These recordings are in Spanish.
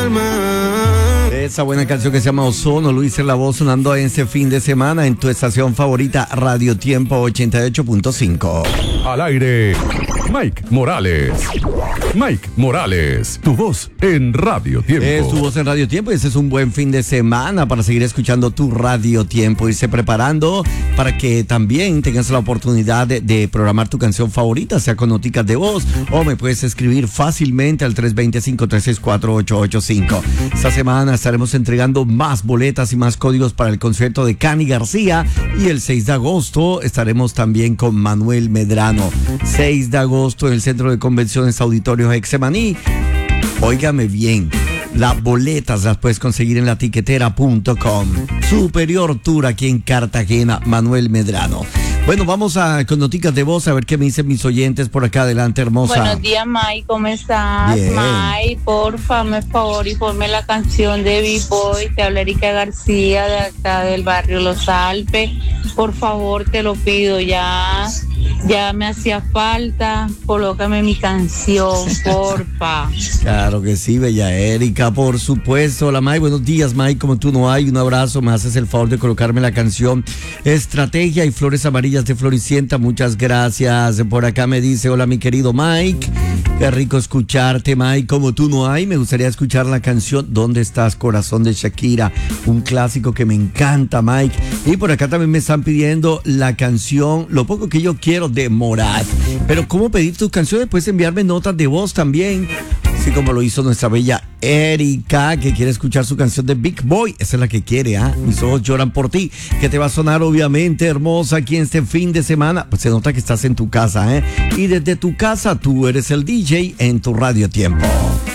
alma. Esa buena canción que se llama Ozono, Luis en la voz, sonando en este fin de semana en tu estación favorita, Radio Tiempo 88.5. Al aire, Mike Morales. Mike Morales, tu voz en Radio Tiempo. Es tu voz en Radio Tiempo y ese es un buen fin de semana para seguir escuchando tu Radio Tiempo. Irse preparando para que también tengas la oportunidad de programar tu canción favorita, sea con noticas de voz o me puedes escribir fácilmente al 325-364-885. Esta semana estaremos entregando más boletas y más códigos para el concierto de Cani García y el 6 de agosto estaremos también con Manuel Medrano. 6 de agosto en el Centro de Convenciones Auditorio Hexemaní. Óigame bien, las boletas las puedes conseguir en latiquetera.com. Superior Tour aquí en Cartagena, Manuel Medrano. Bueno, vamos con noticas de voz a ver qué me dicen mis oyentes por acá. Adelante, hermosa. Buenos días, Mike, ¿cómo estás? Bien. Mike, porfa, hazme favor y ponme la canción de B-Boy. Te habla Erika García de acá del barrio Los Alpes. Por favor, te lo pido, ya me hacía falta. Colócame mi canción, porfa. Claro que sí, bella Erika, por supuesto. Hola, Mike, buenos días, Mike, como tú no hay, un abrazo, me haces el favor de colocarme la canción Estrategia y Flores Amarillas de Floricienta, muchas gracias. Por acá me dice, hola mi querido Mike, qué rico escucharte, Mike, como tú no hay, me gustaría escuchar la canción ¿Dónde estás, corazón? De Shakira, un clásico que me encanta, Mike. Y por acá también me están pidiendo la canción Lo poco que yo quiero de Morat. Pero ¿cómo pedir tus canciones? Puedes enviarme notas de voz también, así como lo hizo nuestra bella Erika, que quiere escuchar su canción de Big Boy. Esa es la que quiere, ¿ah? Mis ojos lloran por ti, que te va a sonar obviamente hermosa aquí en este fin de semana. Pues se nota que estás en tu casa, ¿eh? Y desde tu casa tú eres el DJ en tu Radio Tiempo.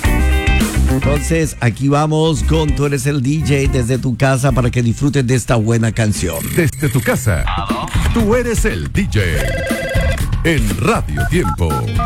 Entonces aquí vamos con Tú eres el DJ desde tu casa para que disfrutes de esta buena canción. Desde tu casa, tú eres el DJ en Radio Tiempo.